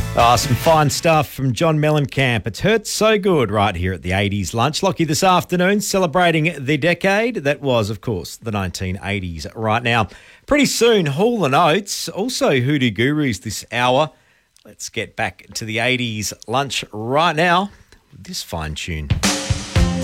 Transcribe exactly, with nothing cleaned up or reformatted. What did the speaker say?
Oh, some fine stuff from John Mellencamp. It's Hurt So Good right here at the eighties Lunch. Lockie this afternoon celebrating the decade that was, of course, the nineteen eighties right now. Pretty soon, Hall and Oates, also Hoodoo Gurus this hour. Let's get back to the eighties Lunch right now with this fine tune.